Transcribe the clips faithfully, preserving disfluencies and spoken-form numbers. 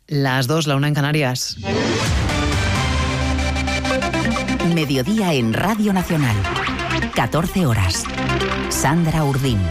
Las dos, la una en Canarias. Mediodía en Radio Nacional. catorce horas. Sandra Urdín.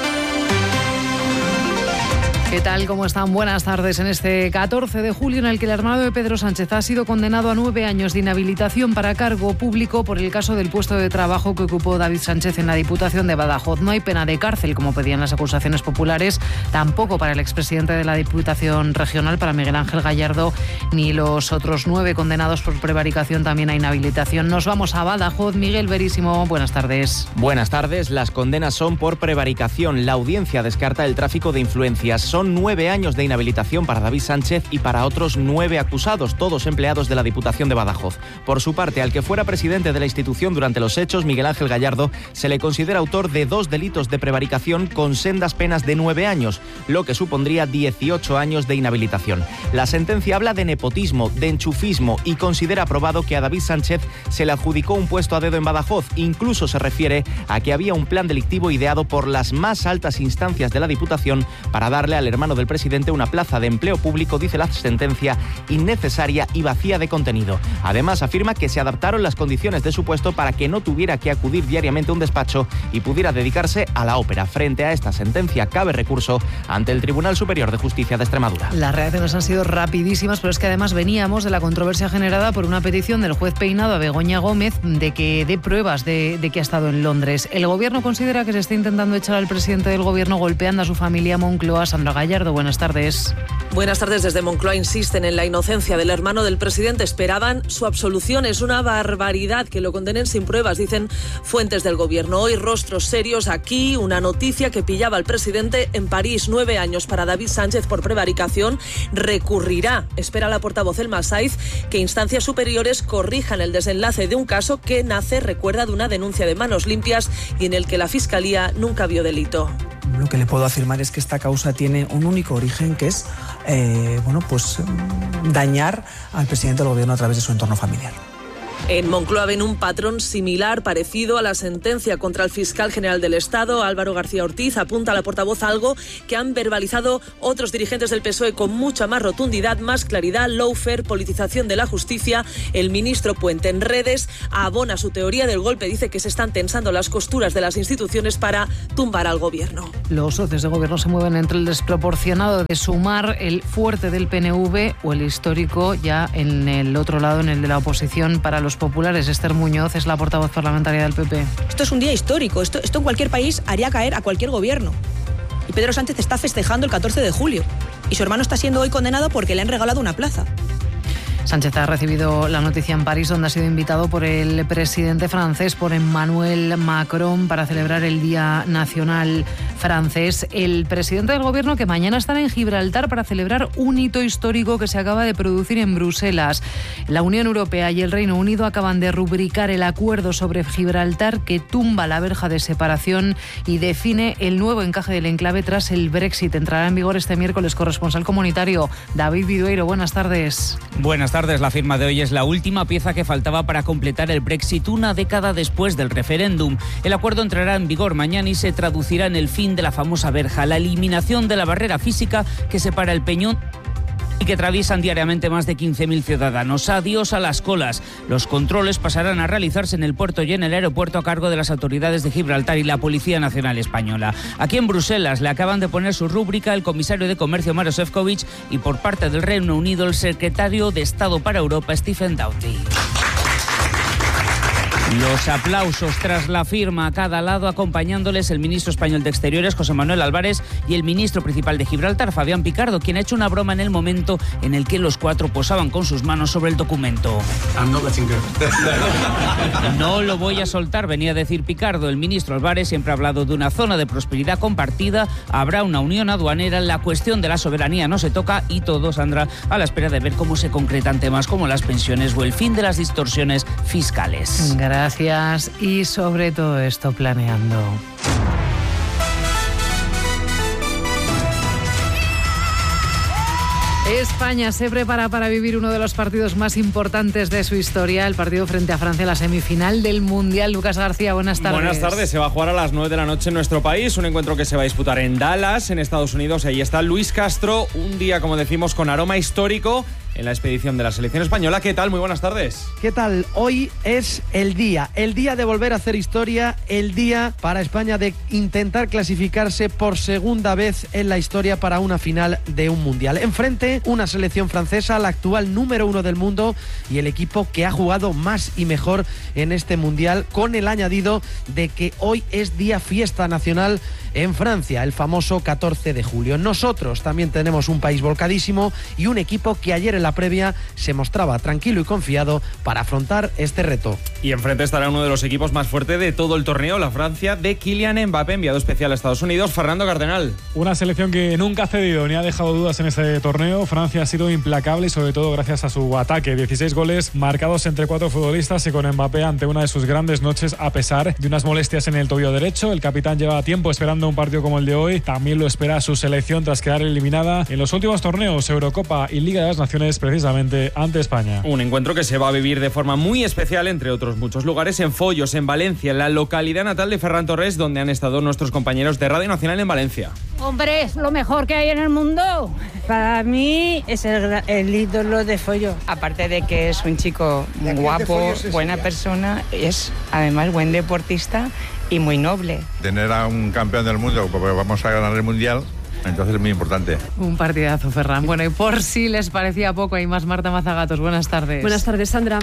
¿Qué tal? ¿Cómo están? Buenas tardes. En este catorce de julio, en el que el hermano de Pedro Sánchez ha sido condenado a nueve años de inhabilitación para cargo público por el caso del puesto de trabajo que ocupó David Sánchez en la Diputación de Badajoz. No hay pena de cárcel, como pedían las acusaciones populares, tampoco para el expresidente de la Diputación Regional, para Miguel Ángel Gallardo, ni los otros nueve condenados por prevaricación también a inhabilitación. Nos vamos a Badajoz. Miguel Verísimo, buenas tardes. Buenas tardes. Las condenas son por prevaricación. La audiencia descarta el tráfico de influencias. Son nueve años de inhabilitación para David Sánchez y para otros nueve acusados, todos empleados de la Diputación de Badajoz. Por su parte, al que fuera presidente de la institución durante los hechos, Miguel Ángel Gallardo, se le considera autor de dos delitos de prevaricación con sendas penas de nueve años, lo que supondría dieciocho años de inhabilitación. La sentencia habla de nepotismo, de enchufismo y considera probado que a David Sánchez se le adjudicó un puesto a dedo en Badajoz. Incluso se refiere a que había un plan delictivo ideado por las más altas instancias de la Diputación para darle al hermano del presidente una plaza de empleo público, dice la sentencia, innecesaria y vacía de contenido. Además, afirma que se adaptaron las condiciones de su puesto para que no tuviera que acudir diariamente a un despacho y pudiera dedicarse a la ópera. Frente a esta sentencia, cabe recurso ante el Tribunal Superior de Justicia de Extremadura. Las reacciones han sido rapidísimas, pero es que además veníamos de la controversia generada por una petición del juez Peinado a Begoña Gómez de que dé pruebas de, de que ha estado en Londres. El Gobierno considera que se está intentando echar al presidente del Gobierno golpeando a su familia. Moncloa. Sandra Gallardo, buenas tardes. Buenas tardes. Desde Moncloa insisten en la inocencia del hermano del presidente. Esperaban su absolución. Es una barbaridad que lo condenen sin pruebas, dicen fuentes del Gobierno. Hoy rostros serios aquí. Una noticia que pillaba al presidente en París. Nueve años para David Sánchez por prevaricación. Recurrirá, espera la portavoz Elma Saiz, que instancias superiores corrijan el desenlace de un caso que nace, recuerda, de una denuncia de manos limpias y en el que la Fiscalía nunca vio delito. Lo que le puedo afirmar es que esta causa tiene un único origen, que es eh, bueno, pues, dañar al presidente del Gobierno a través de su entorno familiar. En Moncloa ven un patrón similar, parecido a la sentencia contra el fiscal general del Estado, Álvaro García Ortiz. Apunta a la portavoz algo que han verbalizado otros dirigentes del P S O E con mucha más rotundidad, más claridad. Lawfare, politización de la justicia. El ministro Puente en redes abona su teoría del golpe. Dice que se están tensando las costuras de las instituciones para tumbar al Gobierno. Los socios de Gobierno se mueven entre el desproporcionado de Sumar, el fuerte del P N V o el histórico ya en el otro lado, en el de la oposición para los populares. Esther Muñoz es la portavoz parlamentaria del P P. Esto es un día histórico. Esto, esto en cualquier país haría caer a cualquier gobierno. Y Pedro Sánchez está festejando el catorce de julio. Y su hermano está siendo hoy condenado porque le han regalado una plaza. Sánchez ha recibido la noticia en París, donde ha sido invitado por el presidente francés, por Emmanuel Macron, para celebrar el Día Nacional francés. El presidente del Gobierno, que mañana estará en Gibraltar para celebrar un hito histórico que se acaba de producir en Bruselas. La Unión Europea y el Reino Unido acaban de rubricar el acuerdo sobre Gibraltar, que tumba la verja de separación y define el nuevo encaje del enclave tras el Brexit. Entrará en vigor este miércoles. Corresponsal comunitario David Vidueiro, buenas tardes. Buenas tardes. La firma de hoy es la última pieza que faltaba para completar el Brexit una década después del referéndum. El acuerdo entrará en vigor mañana y se traducirá en el fin de la famosa verja, la eliminación de la barrera física que separa el peñón y que atraviesan diariamente más de quince mil ciudadanos. Adiós a las colas. Los controles pasarán a realizarse en el puerto y en el aeropuerto a cargo de las autoridades de Gibraltar y la Policía Nacional Española. Aquí en Bruselas le acaban de poner su rúbrica el comisario de Comercio Maroš Šefčovič y por parte del Reino Unido el secretario de Estado para Europa Stephen Doughty. Los aplausos tras la firma a cada lado, acompañándoles el ministro español de Exteriores, José Manuel Álvarez, y el ministro principal de Gibraltar, Fabián Picardo, quien ha hecho una broma en el momento en el que los cuatro posaban con sus manos sobre el documento. No lo voy a soltar, venía a decir Picardo. El ministro Álvarez siempre ha hablado de una zona de prosperidad compartida, habrá una unión aduanera, la cuestión de la soberanía no se toca y todo, Sandra, a la espera de ver cómo se concretan temas como las pensiones o el fin de las distorsiones fiscales. Gracias. Gracias y sobre todo esto planeando. España se prepara para vivir uno de los partidos más importantes de su historia, el partido frente a Francia, la semifinal del Mundial. Lucas García, buenas tardes. Buenas tardes. Se va a jugar a las nueve de la noche en nuestro país, un encuentro que se va a disputar en Dallas, en Estados Unidos. Ahí está Luis Castro, un día, como decimos, con aroma histórico en la expedición de la selección española. ¿Qué tal? Muy buenas tardes. ¿Qué tal? Hoy es el día, el día de volver a hacer historia, el día para España de intentar clasificarse por segunda vez en la historia para una final de un Mundial. Enfrente, una selección francesa, la actual número uno del mundo y el equipo que ha jugado más y mejor en este Mundial, con el añadido de que hoy es día fiesta nacional en Francia, el famoso catorce de julio. Nosotros también tenemos un país volcadísimo y un equipo que ayer en la previa se mostraba tranquilo y confiado para afrontar este reto. Y enfrente estará uno de los equipos más fuertes de todo el torneo, la Francia de Kylian Mbappé, enviado especial a Estados Unidos. Fernando Cardenal. Una selección que nunca ha cedido ni ha dejado dudas en este torneo. Francia ha sido implacable y sobre todo gracias a su ataque. dieciséis goles marcados entre cuatro futbolistas y con Mbappé ante una de sus grandes noches a pesar de unas molestias en el tobillo derecho. El capitán lleva tiempo esperando un partido como el de hoy. También lo espera su selección tras quedar eliminada en los últimos torneos, Eurocopa y Liga de las Naciones, precisamente ante España. Un encuentro que se va a vivir de forma muy especial, entre otros muchos lugares, en Follos, en Valencia, en la localidad natal de Ferran Torres, donde han estado nuestros compañeros de Radio Nacional en Valencia. Hombre, es lo mejor que hay en el mundo. Para mí es el, el ídolo de Follo. Aparte de que es un chico guapo, buena persona, es además buen deportista y muy noble. Tener a un campeón del mundo, porque vamos a ganar el Mundial, entonces es muy importante. Un partidazo, Ferran. Bueno, y por si les parecía poco, hay más. Marta Mazagatos, buenas tardes. Buenas tardes, Sandra.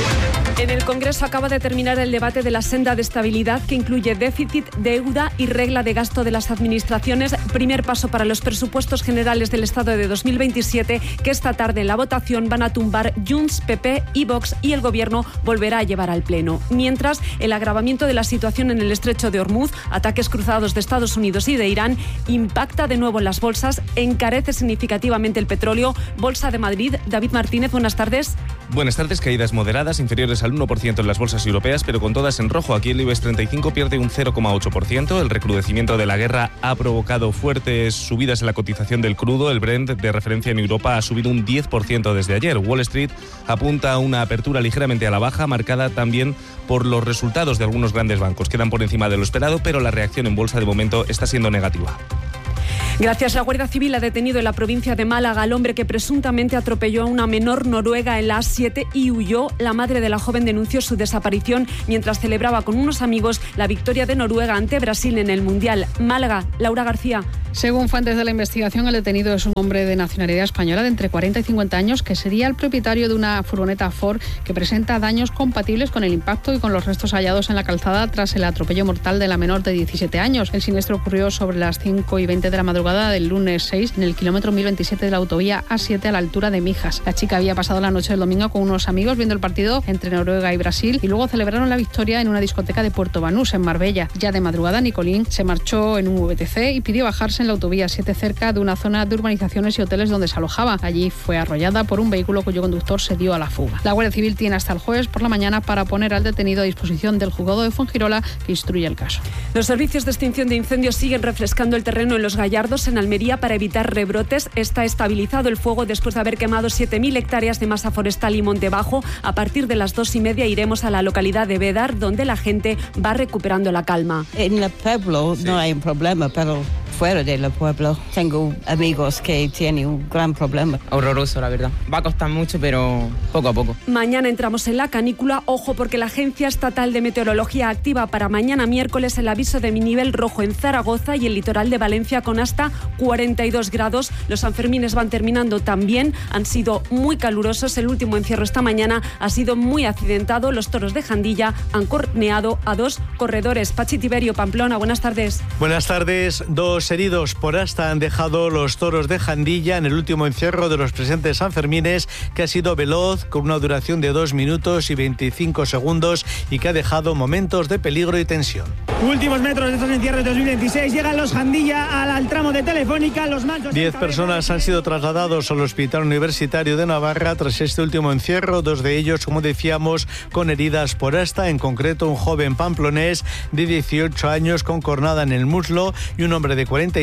En el Congreso acaba de terminar el debate de la senda de estabilidad, que incluye déficit, deuda y regla de gasto de las administraciones. Primer paso para los presupuestos generales del Estado de dos mil veintisiete, que esta tarde en la votación van a tumbar Junts, P P y Vox, y el Gobierno volverá a llevar al Pleno. Mientras, el agravamiento de la situación en el estrecho de Hormuz, ataques cruzados de Estados Unidos y de Irán, impacta de nuevo en las bolsas, encarece significativamente el petróleo. Bolsa de Madrid, David Martínez, buenas tardes. Buenas tardes. Caídas moderadas, inferiores al uno por ciento en las bolsas europeas, pero con todas en rojo. Aquí el IBEX treinta y cinco pierde un cero coma ocho por ciento. El recrudecimiento de la guerra ha provocado fuertes subidas en la cotización del crudo. El Brent, de referencia en Europa, ha subido un diez por ciento desde ayer. Wall Street apunta a una apertura ligeramente a la baja, marcada también por los resultados de algunos grandes bancos. Quedan por encima de lo esperado, pero la reacción en bolsa de momento está siendo negativa. Gracias. La Guardia Civil ha detenido en la provincia de Málaga al hombre que presuntamente atropelló a una menor noruega en la A siete y huyó. La madre de la joven denunció su desaparición mientras celebraba con unos amigos la victoria de Noruega ante Brasil en el Mundial. Málaga, Laura García. Según fuentes de la investigación, el detenido es un hombre de nacionalidad española de entre cuarenta y cincuenta años que sería el propietario de una furgoneta Ford que presenta daños compatibles con el impacto y con los restos hallados en la calzada tras el atropello mortal de la menor de diecisiete años. El siniestro ocurrió sobre las cinco y veinte de la madrugada del lunes seis en el kilómetro mil veintisiete de la autovía A siete a la altura de Mijas. La chica había pasado la noche del domingo con unos amigos viendo el partido entre Noruega y Brasil y luego celebraron la victoria en una discoteca de Puerto Banús, en Marbella. Ya de madrugada, Nicolín se marchó en un V T C y pidió bajarse en la autovía siete cerca de una zona de urbanizaciones y hoteles donde se alojaba. Allí fue arrollada por un vehículo cuyo conductor se dio a la fuga. La Guardia Civil tiene hasta el jueves por la mañana para poner al detenido a disposición del juzgado de Fuengirola, que instruye el caso. Los servicios de extinción de incendios siguen refrescando el terreno en Los Gallardos, en Almería, para evitar rebrotes. Está estabilizado el fuego después de haber quemado siete mil hectáreas de masa forestal y monte bajo. A partir de las dos y media iremos a la localidad de Bédar, donde la gente va recuperando la calma. En el pueblo sí. No hay un problema, pero fuera del pueblo tengo amigos que tienen un gran problema. Horroroso, la verdad. Va a costar mucho, pero poco a poco. Mañana entramos en la canícula. Ojo, porque la Agencia Estatal de Meteorología activa para mañana miércoles el aviso de nivel rojo en Zaragoza y el litoral de Valencia con hasta cuarenta y dos grados. Los Sanfermines van terminando también. Han sido muy calurosos. El último encierro esta mañana ha sido muy accidentado. Los toros de Jandilla han corneado a dos corredores. Pachi Tiberio, Pamplona, buenas tardes. Buenas tardes. Dos heridos por asta han dejado los toros de Jandilla en el último encierro de los presentes Sanfermines, que ha sido veloz, con una duración de dos minutos y veinticinco segundos y que ha dejado momentos de peligro y tensión. Últimos metros de estos encierros de dos mil veintiséis. Llegan los Jandilla al, al tramo de Telefónica. Los manchos. Diez personas han sido trasladados al Hospital Universitario de Navarra tras este último encierro. Dos de ellos, como decíamos, con heridas por asta. En concreto, un joven pamplonés de dieciocho años con cornada en el muslo y un hombre de cuarenta y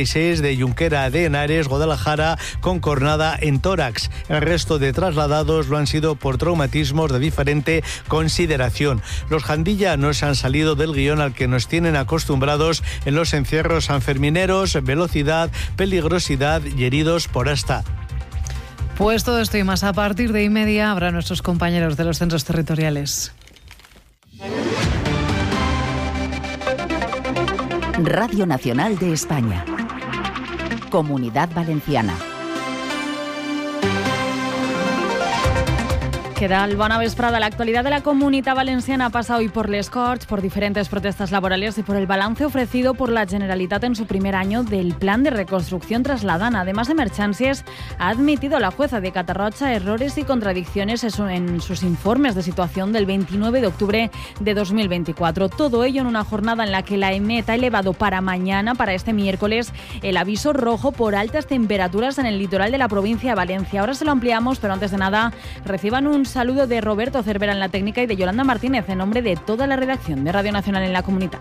y seis de Junquera de Henares, Guadalajara, con cornada en tórax. El resto de trasladados lo han sido por traumatismos de diferente consideración. Los Jandilla no se han salido del guión al que nos tienen acostumbrados en los encierros sanfermineros: velocidad, peligrosidad y heridos por asta. Pues todo esto y más a partir de y media habrá nuestros compañeros de los centros territoriales. Radio Nacional de España. Comunidad Valenciana. Què tal? Bona vesprada. La actualidad de la Comunidad Valenciana pasa hoy por les Corts, por diferentes protestas laborales y por el balance ofrecido por la Generalitat en su primer año del plan de reconstrucción trasladana. Además, Emergències ha admitido la jueza de Catarroja errores y contradicciones en sus informes de situación del veintinueve de octubre de dos mil veinticuatro. Todo ello en una jornada en la que la EMET ha elevado para mañana, para este miércoles, el aviso rojo por altas temperaturas en el litoral de la provincia de Valencia. Ahora se lo ampliamos, pero antes de nada, reciban un saludo de Roberto Cervera en la técnica y de Yolanda Martínez en nombre de toda la redacción de Radio Nacional en la Comunidad.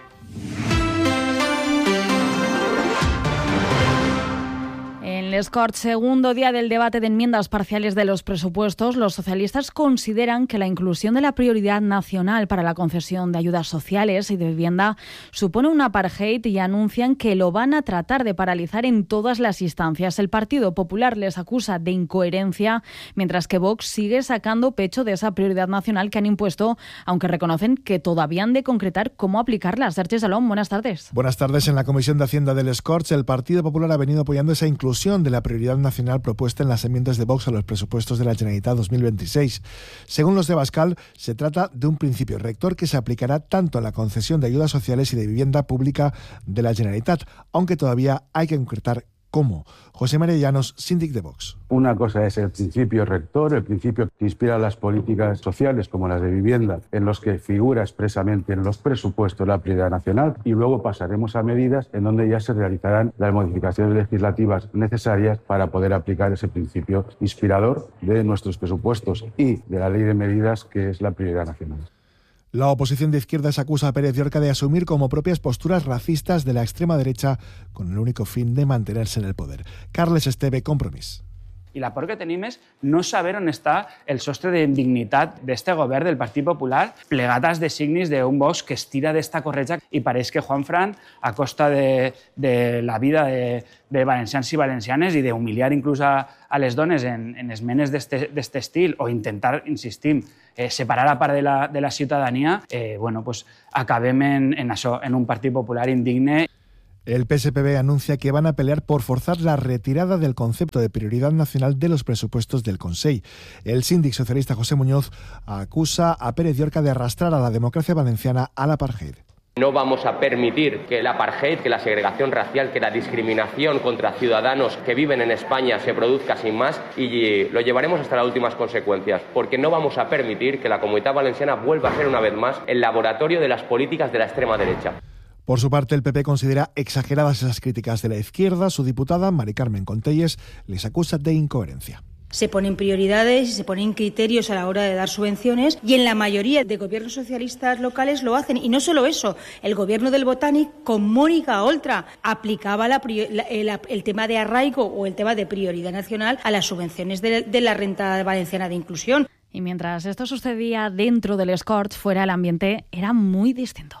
En les Corts, segundo día del debate de enmiendas parciales de los presupuestos, los socialistas consideran que la inclusión de la prioridad nacional para la concesión de ayudas sociales y de vivienda supone un apartheid y anuncian que lo van a tratar de paralizar en todas las instancias. El Partido Popular les acusa de incoherencia, mientras que Vox sigue sacando pecho de esa prioridad nacional que han impuesto, aunque reconocen que todavía han de concretar cómo aplicarla. Sergio Salón, buenas tardes. Buenas tardes. En la Comisión de Hacienda de les Corts, el Partido Popular ha venido apoyando esa inclusión de la prioridad nacional propuesta en las enmiendas de Vox a los presupuestos de la Generalitat dos mil veintiséis. Según los de Abascal, se trata de un principio rector que se aplicará tanto a la concesión de ayudas sociales y de vivienda pública de la Generalitat, aunque todavía hay que concretar cómo. José María Llanos, síndic de Vox. Una cosa es el principio rector, el principio que inspira las políticas sociales como las de vivienda, en los que figura expresamente en los presupuestos la prioridad nacional, y luego pasaremos a medidas en donde ya se realizarán las modificaciones legislativas necesarias para poder aplicar ese principio inspirador de nuestros presupuestos y de la ley de medidas, que es la prioridad nacional. La oposición de izquierdas acusa a Pérez Llorca de asumir como propias posturas racistas de la extrema derecha con el único fin de mantenerse en el poder. Carles Esteve, Compromís. I la por que tenim és no saber on està el sostre d'indignitat d'este govern del Partit Popular, plegat als designis d'un Vox que es tira d'esta corretja i pareix que Juanfran, a costa de, de la vida de, de valencians i valencianes i d'humiliar inclús a, a les dones en, en esmenes d'este estil o intentar, insistim, eh, separar a part de la, de la ciutadania, eh, bueno, pues acabem en, en això, en un Partit Popular indigne. El P S P B anuncia que van a pelear por forzar la retirada del concepto de prioridad nacional de los presupuestos del Consell. El síndic socialista José Muñoz acusa a Pérez Llorca de arrastrar a la democracia valenciana al apartheid. No vamos a permitir que el apartheid, que la segregación racial, que la discriminación contra ciudadanos que viven en España se produzca sin más, y lo llevaremos hasta las últimas consecuencias, porque no vamos a permitir que la Comunidad Valenciana vuelva a ser una vez más el laboratorio de las políticas de la extrema derecha. Por su parte, el P P considera exageradas esas críticas de la izquierda. Su diputada, Mari Carmen Contelles, les acusa de incoherencia. Se ponen prioridades y se ponen criterios a la hora de dar subvenciones, y en la mayoría de gobiernos socialistas locales lo hacen. Y no solo eso, el gobierno del Botànic, con Mónica Oltra, aplicaba la, la, el, el tema de arraigo o el tema de prioridad nacional a las subvenciones de, de la renta valenciana de inclusión. Y mientras esto sucedía dentro del les Corts, fuera el ambiente era muy distinto.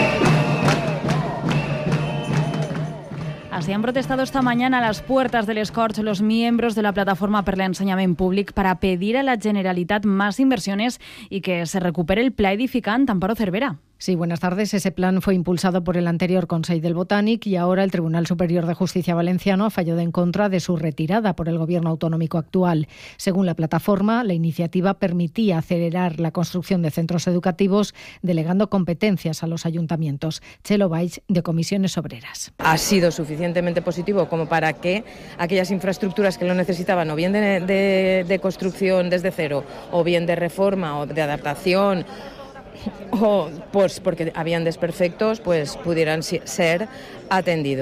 Así han protestado esta mañana a las puertas del les Corts los miembros de la Plataforma per l'Ensenyament Públic para pedir a la Generalitat más inversiones y que se recupere el Pla Edificant. Amparo Cervera. Sí, buenas tardes. Ese plan fue impulsado por el anterior Consell del Botànic y ahora el Tribunal Superior de Justicia valenciano ha fallado en contra de su retirada por el gobierno autonómico actual. Según la plataforma, la iniciativa permitía acelerar la construcción de centros educativos delegando competencias a los ayuntamientos. Chelo Baix, de Comisiones Obreras. Ha sido suficientemente positivo como para que aquellas infraestructuras que lo necesitaban, o bien de, de, de construcción desde cero, o bien de reforma o de adaptación, o pues porque habían desperfectos, pues pudieran ser atendidos.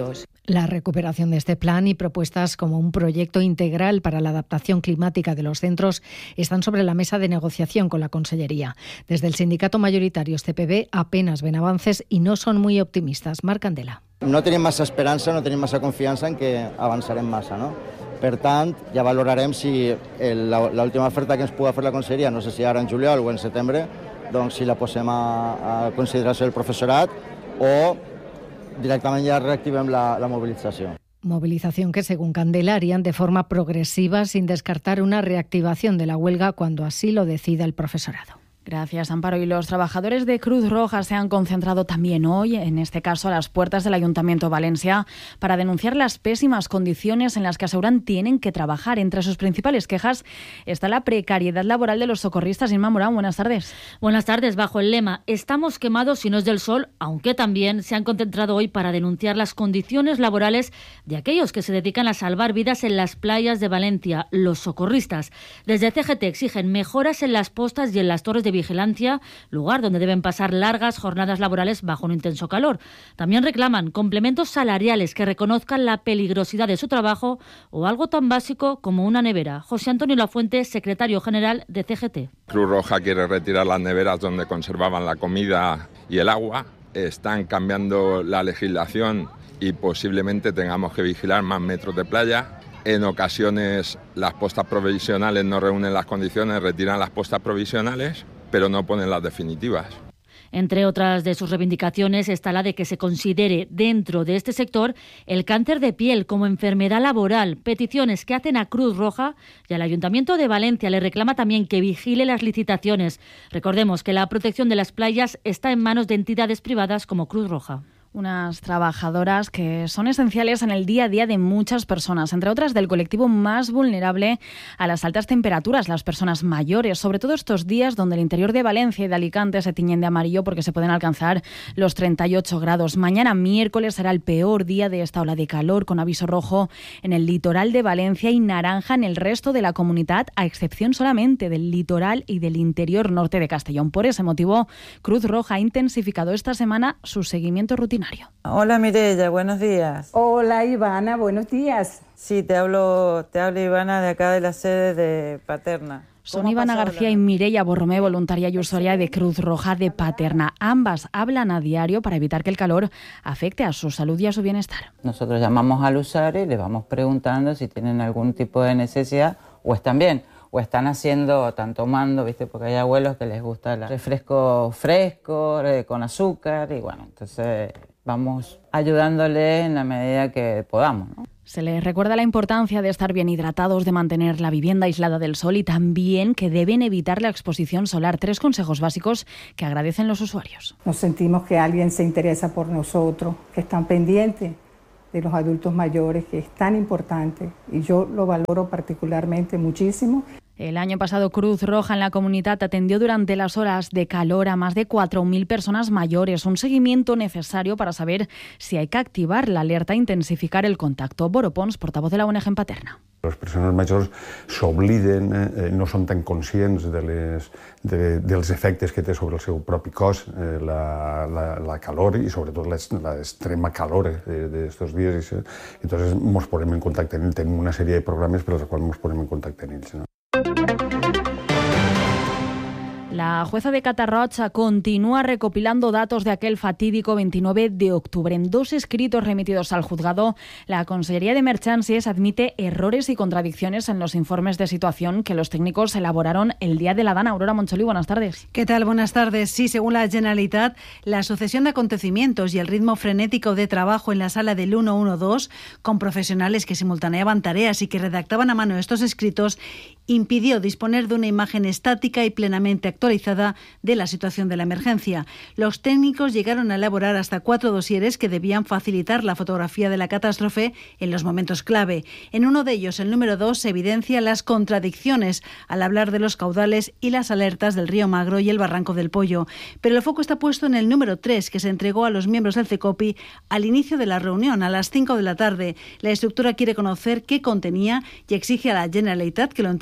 La recuperación de este plan y propuestas como un proyecto integral para la adaptación climática de los centros están sobre la mesa de negociación con la Consellería. Desde el sindicato mayoritario C P B apenas ven avances y no son muy optimistas. Marc Candela. No tenim massa esperança, no tenim massa confiança en que avançarem massa, no? Per tant, ja valorarem si l'última oferta que ens pugui fer la Conselleria, no sé si ara en juliol o en setembre, doncs si la posem a, a consideració del professorat o directament ja reactivem la, la movilització. Movilización que, según Candela, harían de forma progresiva sin descartar una reactivación de la huelga cuando así lo decida el profesorado. Gracias, Amparo. Y los trabajadores de Cruz Roja se han concentrado también hoy, en este caso a las puertas del Ayuntamiento de Valencia, para denunciar las pésimas condiciones en las que aseguran tienen que trabajar. Entre sus principales quejas está la precariedad laboral de los socorristas. Inma Morán, buenas tardes. Buenas tardes. Bajo el lema "Estamos quemados si no es del sol", aunque también se han concentrado hoy para denunciar las condiciones laborales de aquellos que se dedican a salvar vidas en las playas de Valencia, los socorristas. Desde C G T exigen mejoras en las postas y en las torres de vigilancia, lugar donde deben pasar largas jornadas laborales bajo un intenso calor. También reclaman complementos salariales que reconozcan la peligrosidad de su trabajo o algo tan básico como una nevera. José Antonio Lafuente, secretario general de C G T. Cruz Roja quiere retirar las neveras donde conservaban la comida y el agua. Están cambiando la legislación y posiblemente tengamos que vigilar más metros de playa. En ocasiones las postas provisionales no reúnen las condiciones, retiran las postas provisionales, pero no ponen las definitivas. Entre otras de sus reivindicaciones está la de que se considere dentro de este sector el cáncer de piel como enfermedad laboral, peticiones que hacen a Cruz Roja, y al Ayuntamiento de Valencia le reclama también que vigile las licitaciones. Recordemos que la protección de las playas está en manos de entidades privadas como Cruz Roja. Unas trabajadoras que son esenciales en el día a día de muchas personas, entre otras del colectivo más vulnerable a las altas temperaturas, las personas mayores, sobre todo estos días donde el interior de Valencia y de Alicante se tiñen de amarillo porque se pueden alcanzar los treinta y ocho grados. Mañana miércoles será el peor día de esta ola de calor, con aviso rojo en el litoral de Valencia y naranja en el resto de la comunidad, a excepción solamente del litoral y del interior norte de Castellón. Por ese motivo, Cruz Roja ha intensificado esta semana su seguimiento rutinario. Hola Mireia, buenos días. Hola Ivana, buenos días. Sí, te hablo, te hablo Ivana de acá de la sede de Paterna. Son Ivana García y Mireia Borromé, voluntaria y usuaria de Cruz Roja de Paterna. Ambas hablan a diario para evitar que el calor afecte a su salud y a su bienestar. Nosotros llamamos al usuario y le vamos preguntando si tienen algún tipo de necesidad o están bien. O están haciendo, están tomando, ¿viste? Porque hay abuelos que les gusta el refresco fresco, eh, con azúcar, y bueno, entonces vamos ayudándole en la medida que podamos, ¿no? Se les recuerda la importancia de estar bien hidratados, de mantener la vivienda aislada del sol y también que deben evitar la exposición solar. Tres consejos básicos que agradecen los usuarios. Nos sentimos que alguien se interesa por nosotros, que están pendientes de los adultos mayores, que es tan importante, y yo lo valoro particularmente muchísimo. El año pasado Cruz Roja en la comunidad atendió durante las horas de calor a más de cuatro mil personas mayores, un seguimiento necesario para saber si hay que activar la alerta e intensificar el contacto. Boro Pons, portavoz de la O N G en Paterna. Les persones majors s'obliden, eh, no són tan conscients de les, de, dels efectes que té sobre el seu propi cos eh, la, la, la calor i sobretot l'extrema calor d'estos dies. Entonces ens posem en contacte amb ells. Tenim una sèrie de programes per als quals ens posem en contacte amb ells, no? La jueza de Catarroja continúa recopilando datos de aquel fatídico veintinueve de octubre. En dos escritos remitidos al juzgado, la Consellería de Emergències admite errores y contradicciones en los informes de situación que los técnicos elaboraron el día de la Dana. Aurora Moncholi, buenas tardes. ¿Qué tal? Buenas tardes. Sí, según la Generalitat, la sucesión de acontecimientos y el ritmo frenético de trabajo en la sala del ciento doce, con profesionales que simultaneaban tareas y que redactaban a mano estos escritos, impidió disponer de una imagen estática y plenamente actualizada de la situación de la emergencia. Los técnicos llegaron a elaborar hasta cuatro dosieres que debían facilitar la fotografía de la catástrofe en los momentos clave. En uno de ellos, el número dos, se evidencia las contradicciones al hablar de los caudales y las alertas del río Magro y el barranco del Pollo. Pero el foco está puesto en el número tres, que se entregó a los miembros del CECOPI al inicio de la reunión, a las cinco de la tarde. La estructura quiere conocer qué contenía y exige a la Generalitat que lo entregue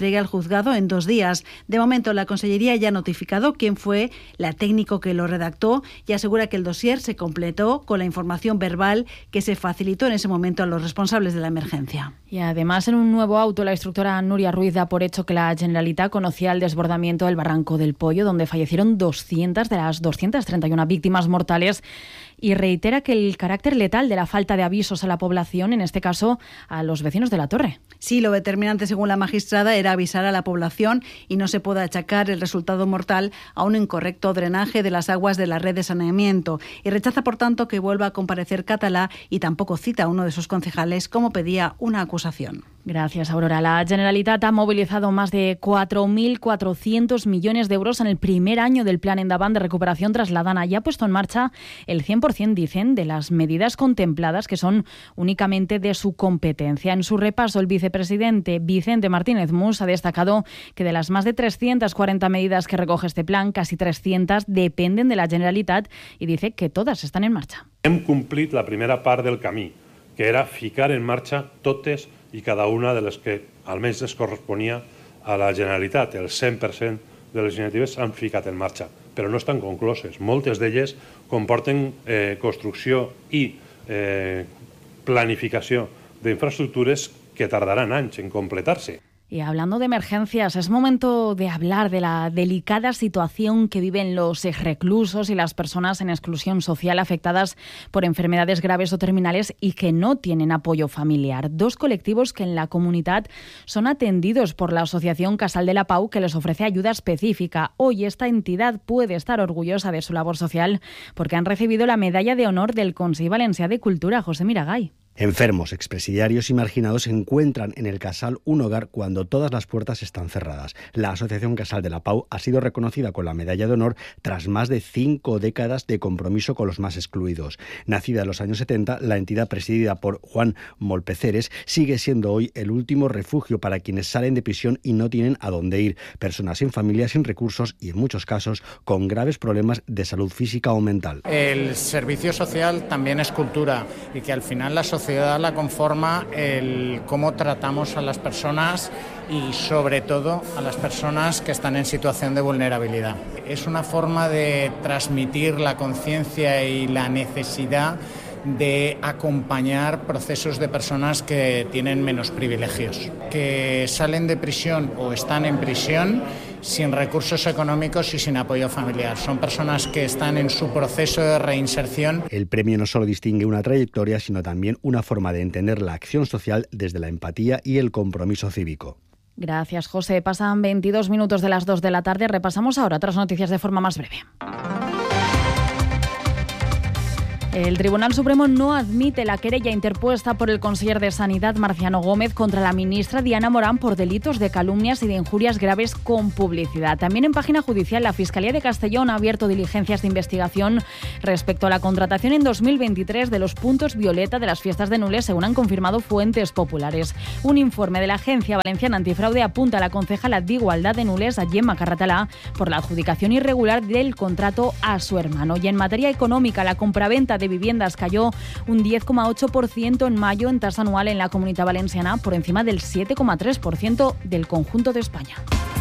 entregue al juzgado en dos días. De momento, la Consellería ya ha notificado quién fue la técnico que lo redactó y asegura que el dossier se completó con la información verbal que se facilitó en ese momento a los responsables de la emergencia. Y además, en un nuevo auto, la instructora Núria Ruiz da por hecho que la Generalitat conocía el desbordamiento del Barranco del Pollo, donde fallecieron doscientas de las doscientas treinta y una víctimas mortales, y reitera que el carácter letal de la falta de avisos a la población, en este caso a los vecinos de la torre. Sí, lo determinante, según la magistrada, era avisar a la población y no se puede achacar el resultado mortal a un incorrecto drenaje de las aguas de la red de saneamiento. Y rechaza, por tanto, que vuelva a comparecer Català y tampoco cita a uno de sus concejales como pedía una acusación. Gracias, Aurora. La Generalitat ha movilizado más de cuatro mil cuatrocientos millones de euros en el primer año del Plan Endavant de recuperación tras la Dana y ha puesto en marcha el cien por ciento, dicen, de las medidas contempladas, que son únicamente de su competencia. En su repaso, el vicepresidente Vicente Martínez Mus ha destacado que de las más de trescientas cuarenta medidas que recoge este plan, casi trescientas dependen de la Generalitat y dice que todas están en marcha. Hem complit la primera part del camí, que era ficar en marxa totes i cada una de les que almenys es corresponia a la Generalitat. El cent per cent de les iniciatives s'han ficat en marxa, però no estan concloses. Moltes d'elles comporten eh, construcció i eh, planificació d'infraestructures que tardaran anys en completar-se. Y hablando de emergencias, es momento de hablar de la delicada situación que viven los reclusos y las personas en exclusión social afectadas por enfermedades graves o terminales y que no tienen apoyo familiar. Dos colectivos que en la comunidad son atendidos por la Asociación Casal de la Pau, que les ofrece ayuda específica. Hoy esta entidad puede estar orgullosa de su labor social porque han recibido la medalla de honor del Consell Valencià de Cultura. José Miragay. Enfermos, expresidiarios y marginados encuentran en el Casal un hogar cuando todas las puertas están cerradas. La Asociación Casal de la Pau ha sido reconocida con la medalla de honor tras más de cinco décadas de compromiso con los más excluidos. Nacida en los años setenta, la entidad presidida por Juan Molpeceres sigue siendo hoy el último refugio para quienes salen de prisión y no tienen a dónde ir. Personas sin familia, sin recursos y en muchos casos con graves problemas de salud física o mental. El servicio social también es cultura y que al final la sociedad la conforma el cómo tratamos a las personas y sobre todo a las personas que están en situación de vulnerabilidad. Es una forma de transmitir la conciencia y la necesidad de acompañar procesos de personas que tienen menos privilegios, que salen de prisión o están en prisión sin recursos económicos y sin apoyo familiar. Son personas que están en su proceso de reinserción. El premio no solo distingue una trayectoria, sino también una forma de entender la acción social desde la empatía y el compromiso cívico. Gracias, José. Pasan veintidós minutos de las dos de la tarde. Repasamos ahora otras noticias de forma más breve. El Tribunal Supremo no admite la querella interpuesta por el conseller de Sanidad, Marciano Gómez, contra la ministra Diana Morán por delitos de calumnias y de injurias graves con publicidad. También en página judicial, la Fiscalía de Castellón ha abierto diligencias de investigación respecto a la contratación en dos mil veintitrés de los puntos violeta de las fiestas de Nules, según han confirmado fuentes populares. Un informe de la Agencia Valenciana Antifraude apunta a la concejala de Igualdad de Nules, a Gemma Carratalá, por la adjudicación irregular del contrato a su hermano. Y en materia económica, la compraventa de viviendas cayó un diez coma ocho por ciento en mayo en tasa anual en la Comunidad Valenciana, por encima del siete coma tres por ciento del conjunto de España.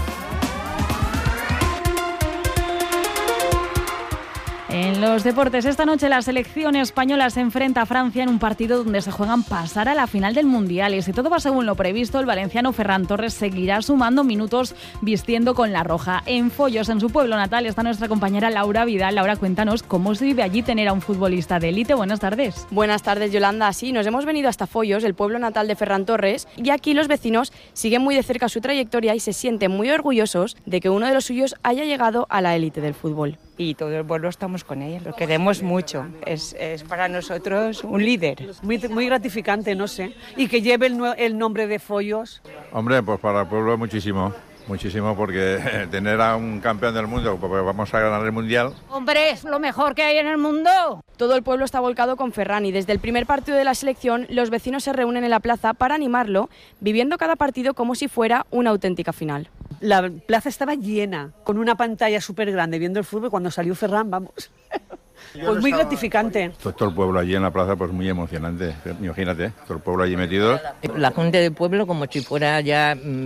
En los deportes, esta noche la selección española se enfrenta a Francia en un partido donde se juegan pasar a la final del Mundial. Y si todo va según lo previsto, el valenciano Ferran Torres seguirá sumando minutos vistiendo con la roja. En Foyos, en su pueblo natal, está nuestra compañera Laura Vidal. Laura, cuéntanos cómo se vive allí tener a un futbolista de élite. Buenas tardes. Buenas tardes, Yolanda. Sí, nos hemos venido hasta Foyos, el pueblo natal de Ferran Torres, y aquí los vecinos siguen muy de cerca su trayectoria y se sienten muy orgullosos de que uno de los suyos haya llegado a la élite del fútbol. Y todo el pueblo estamos con ella, lo queremos mucho, es, es para nosotros un líder. Muy, muy gratificante, no sé, y que lleve el, el nombre de Foyos. Hombre, pues para el pueblo muchísimo, muchísimo, porque tener a un campeón del mundo, porque vamos a ganar el Mundial. Hombre, es lo mejor que hay en el mundo. Todo el pueblo está volcado con Ferran y desde el primer partido de la selección los vecinos se reúnen en la plaza para animarlo, viviendo cada partido como si fuera una auténtica final. La plaza estaba llena, con una pantalla súper grande viendo el fútbol. Cuando salió Ferran, vamos, pues muy gratificante. Todo el pueblo allí en la plaza, pues muy emocionante, imagínate, todo el pueblo allí metido. La gente del pueblo como si fuera ya mmm,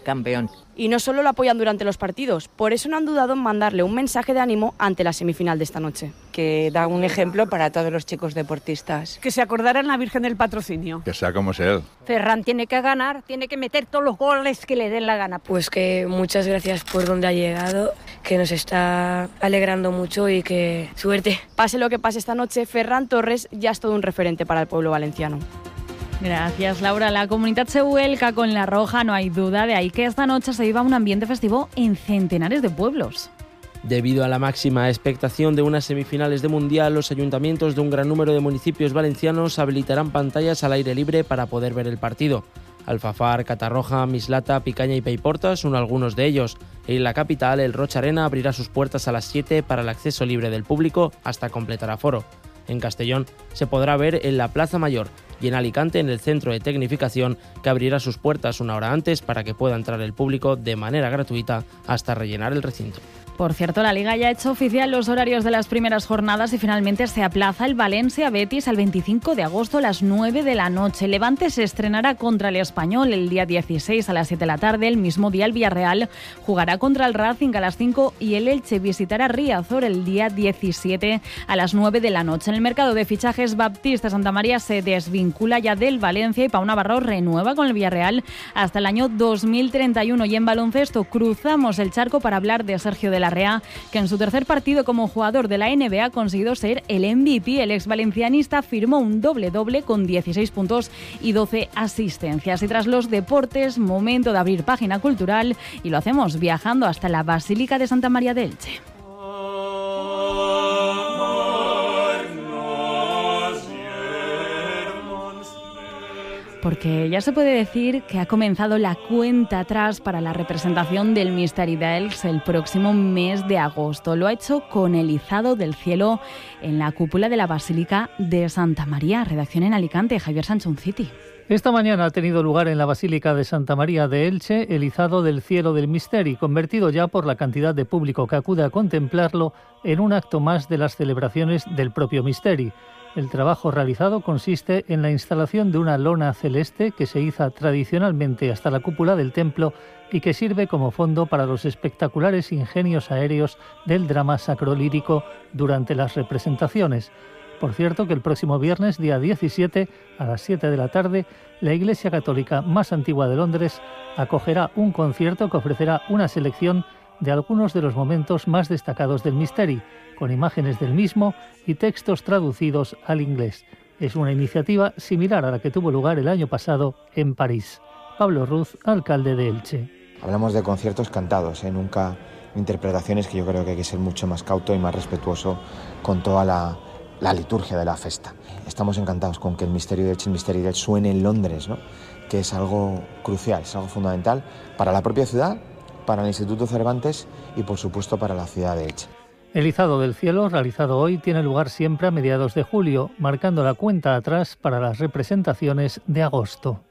campeón. Y no solo lo apoyan durante los partidos, por eso no han dudado en mandarle un mensaje de ánimo ante la semifinal de esta noche. Que da un ejemplo para todos los chicos deportistas. Que se acordaran la Virgen del Patrocinio. Que sea como sea él. Ferran tiene que ganar, tiene que meter todos los goles que le den la gana. Pues que muchas gracias por donde ha llegado, que nos está alegrando mucho y que suerte. Pase lo que pase esta noche, Ferran Torres ya es todo un referente para el pueblo valenciano. Gracias, Laura. La comunidad se vuelca con la roja, no hay duda, de ahí que esta noche se viva un ambiente festivo en centenares de pueblos. Debido a la máxima expectación de unas semifinales de Mundial, los ayuntamientos de un gran número de municipios valencianos habilitarán pantallas al aire libre para poder ver el partido. Alfafar, Catarroja, Mislata, Picaña y Paiporta son algunos de ellos. En la capital, el Rocha Arena abrirá sus puertas a las siete para el acceso libre del público hasta completar aforo. En Castellón se podrá ver en la Plaza Mayor y en Alicante en el Centro de Tecnificación, que abrirá sus puertas una hora antes para que pueda entrar el público de manera gratuita hasta rellenar el recinto. Por cierto, la Liga ya ha hecho oficial los horarios de las primeras jornadas y finalmente se aplaza el Valencia-Betis al veinticinco de agosto a las nueve de la noche. El Levante se estrenará contra el Español el día dieciséis a las siete de la tarde. El mismo día el Villarreal jugará contra el Racing a las cinco y el Elche visitará Riazor el día diecisiete a las nueve de la noche. En el mercado de fichajes, Baptista Santamaría se desvincula ya del Valencia y Pau Navarro renueva con el Villarreal hasta el año dos mil treinta y uno. Y en baloncesto cruzamos el charco para hablar de Sergio de la Rea, que en su tercer partido como jugador de la N B A ha conseguido ser el M V P. El ex valencianista firmó un doble-doble con dieciséis puntos y doce asistencias. Y tras los deportes, momento de abrir página cultural y lo hacemos viajando hasta la Basílica de Santa María de Elche. Porque ya se puede decir que ha comenzado la cuenta atrás para la representación del Mystery d'Elx el próximo mes de agosto. Lo ha hecho con el izado del cielo en la cúpula de la Basílica de Santa María. Redacción en Alicante, Javier Sanchonciti. Esta mañana ha tenido lugar en la Basílica de Santa María de Elche el izado del cielo del Misteri, convertido ya por la cantidad de público que acude a contemplarlo en un acto más de las celebraciones del propio Misteri. El trabajo realizado consiste en la instalación de una lona celeste que se iza tradicionalmente hasta la cúpula del templo y que sirve como fondo para los espectaculares ingenios aéreos del drama sacrolírico durante las representaciones. Por cierto que el próximo viernes, día diecisiete, a las siete de la tarde, la Iglesia Católica más antigua de Londres acogerá un concierto que ofrecerá una selección de algunos de los momentos más destacados del Misteri, con imágenes del mismo y textos traducidos al inglés. Es una iniciativa similar a la que tuvo lugar el año pasado en París. Pablo Ruz, alcalde de Elche. Hablamos de conciertos cantados, ¿eh? Nunca interpretaciones, que yo creo que hay que ser mucho más cauto y más respetuoso con toda la, la liturgia de la festa. Estamos encantados con que el Misterio de Elche, el Misterio de Elche suene en Londres, ¿no? Que es algo crucial, es algo fundamental para la propia ciudad, para el Instituto Cervantes y por supuesto para la ciudad de Elche. El izado del cielo, realizado hoy, tiene lugar siempre a mediados de julio, marcando la cuenta atrás para las representaciones de agosto.